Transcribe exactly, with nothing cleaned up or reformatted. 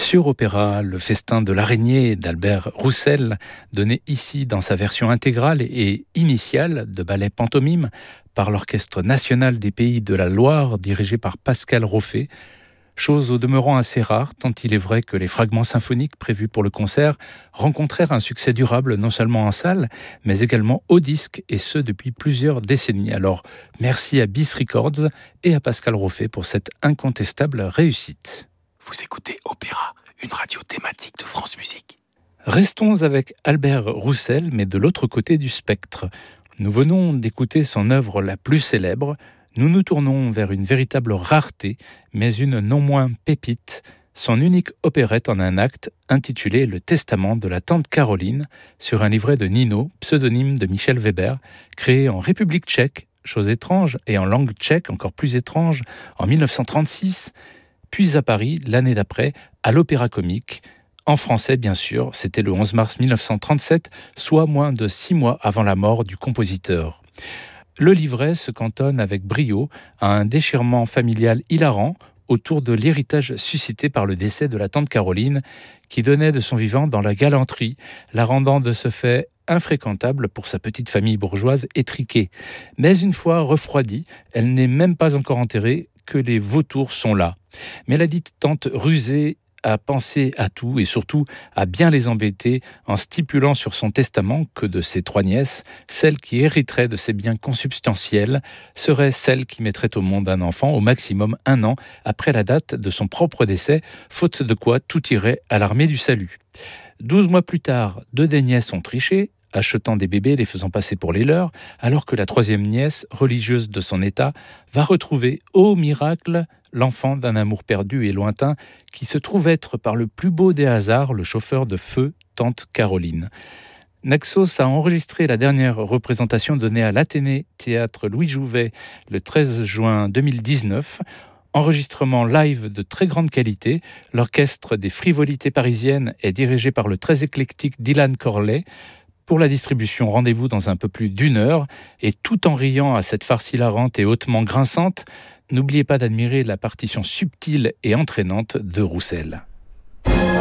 Sur Opéra, le festin de l'araignée d'Albert Roussel, donné ici dans sa version intégrale et initiale de ballet pantomime par l'Orchestre national des Pays de la Loire, dirigé par Pascal Rauffet, chose au demeurant assez rare, tant il est vrai que les fragments symphoniques prévus pour le concert rencontrèrent un succès durable non seulement en salle, mais également au disque, et ce depuis plusieurs décennies. Alors, merci à Bis Records et à Pascal Rauffet pour cette incontestable réussite. Vous écoutez Opéra, une radio thématique de France Musique. Restons avec Albert Roussel, mais de l'autre côté du spectre. Nous venons d'écouter son œuvre la plus célèbre. Nous nous tournons vers une véritable rareté, mais une non moins pépite, son unique opérette en un acte, intitulé Le Testament de la tante Caroline, sur un livret de Nino, pseudonyme de Michel Weber, créé en République tchèque, chose étrange, et en langue tchèque encore plus étrange, en dix-neuf cent trente-six, puis à Paris, l'année d'après, à l'Opéra Comique. En français, bien sûr, c'était le onze mars mille neuf cent trente-sept, soit moins de six mois avant la mort du compositeur. Le livret se cantonne avec brio à un déchirement familial hilarant autour de l'héritage suscité par le décès de la tante Caroline, qui donnait de son vivant dans la galanterie, la rendant de ce fait infréquentable pour sa petite famille bourgeoise étriquée. Mais une fois refroidie, elle n'est même pas encore enterrée, que les vautours sont là. Mais la dite tante rusée a pensé à tout et surtout à bien les embêter en stipulant sur son testament que de ses trois nièces, celle qui hériterait de ses biens consubstantiels serait celle qui mettrait au monde un enfant au maximum un an après la date de son propre décès, faute de quoi tout irait à l'armée du salut. Douze mois plus tard, deux des nièces ont triché, achetant des bébés, les faisant passer pour les leurs, alors que la troisième nièce, religieuse de son état, va retrouver, ô miracle, l'enfant d'un amour perdu et lointain, qui se trouve être par le plus beau des hasards le chauffeur de feu, tante Caroline. Naxos a enregistré la dernière représentation donnée à l'Athénée Théâtre Louis Jouvet le treize juin deux mille dix-neuf. Enregistrement live de très grande qualité. L'orchestre des frivolités parisiennes est dirigé par le très éclectique Dylan Corley. Pour la distribution, rendez-vous dans un peu plus d'une heure. Et tout en riant à cette farce hilarante et hautement grinçante, n'oubliez pas d'admirer la partition subtile et entraînante de Roussel.